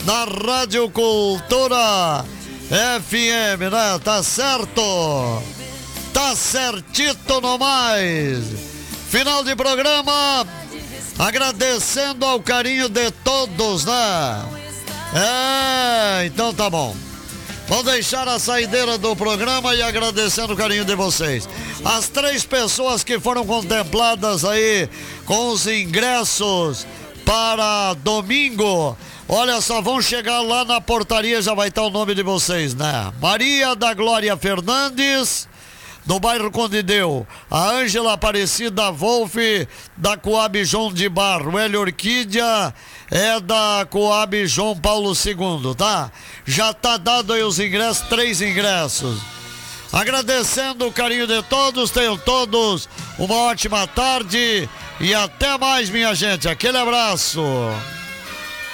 na Rádio Cultura FM, né? Tá certo? Tá certito no mais. Final de programa, agradecendo ao carinho de todos, né? Então tá bom. Vou deixar a saideira do programa e agradecendo o carinho de vocês. As 3 pessoas que foram contempladas aí com os ingressos para domingo, olha só, vão chegar lá na portaria, já vai estar o nome de vocês, né? Maria da Glória Fernandes, do bairro Condideu, a Ângela Aparecida Wolff, da Coab João de Barro, Hélio Orquídea é da Coab João Paulo II, tá? Já tá dado aí os ingressos, 3 ingressos. Agradecendo o carinho de todos, tenham todos uma ótima tarde e até mais, minha gente. Aquele abraço.